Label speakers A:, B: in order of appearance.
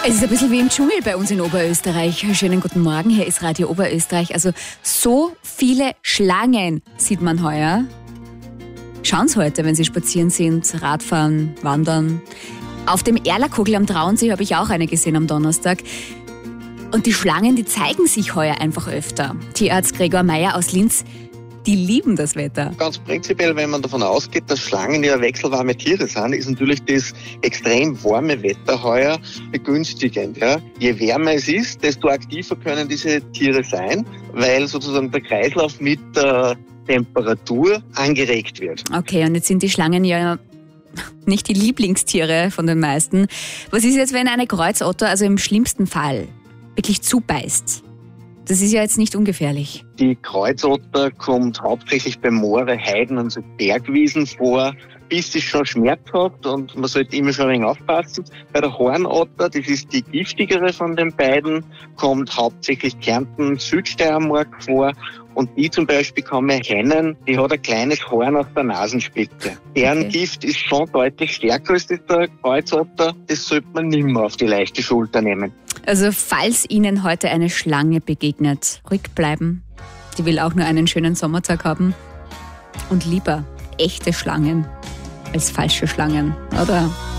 A: Es ist ein bisschen wie im Dschungel bei uns in Oberösterreich. Schönen guten Morgen, hier ist Radio Oberösterreich. Also so viele Schlangen sieht man heuer. Schauen Sie heute, wenn Sie spazieren sind, Radfahren, Wandern. Auf dem Erlerkogel am Traunsee habe ich auch eine gesehen am Donnerstag. Und die Schlangen, die zeigen sich heuer einfach öfter. Tierarzt Gregor Meier aus Linz, die lieben das Wetter.
B: Ganz prinzipiell, wenn man davon ausgeht, dass Schlangen ja wechselwarme Tiere sind, ist natürlich das extrem warme Wetter heuer begünstigend. Ja. Je wärmer es ist, desto aktiver können diese Tiere sein, weil sozusagen der Kreislauf mit der Temperatur angeregt wird.
A: Okay, und jetzt sind die Schlangen ja nicht die Lieblingstiere von den meisten. Was ist jetzt, wenn eine Kreuzotter, also im schlimmsten Fall, wirklich zubeißt? Das ist ja jetzt nicht ungefährlich.
B: Die Kreuzotter kommt hauptsächlich bei Moore, Heiden und so Bergwiesen vor. Biss ist schon schmerzhaft und man sollte immer schon ein wenig aufpassen. Bei der Hornotter, das ist die giftigere von den beiden, kommt hauptsächlich Kärnten, Südsteiermark vor. Und die zum Beispiel kann man erkennen, die hat ein kleines Horn auf der Nasenspitze. Deren Gift ist schon deutlich stärker als das der Kreuzotter. Das sollte man nicht mehr auf die leichte Schulter nehmen.
A: Also falls Ihnen heute eine Schlange begegnet, ruhig bleiben. Die will auch nur einen schönen Sommertag haben. Und lieber echte Schlangen als falsche Schlangen, oder?